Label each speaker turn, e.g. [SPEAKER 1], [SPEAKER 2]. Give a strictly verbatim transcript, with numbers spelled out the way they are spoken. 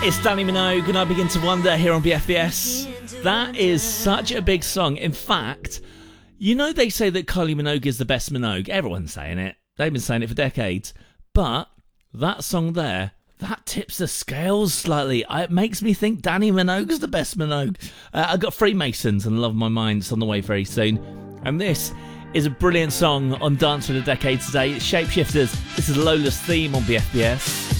[SPEAKER 1] It's Danny Minogue and I Begin to Wonder here on B F B S. That is such a big song. In fact, you know they say that Kylie Minogue is the best Minogue. Everyone's saying it. They've been saying it for decades. But that song there, that tips the scales slightly. It makes me think Danny Minogue's the best Minogue. Uh, I've got Freemasons and Love My Mind. It's on the way very soon. And this is a brilliant song on Dance for the Decade today. It's Shapeshifters. This is Lola's theme on B F B S.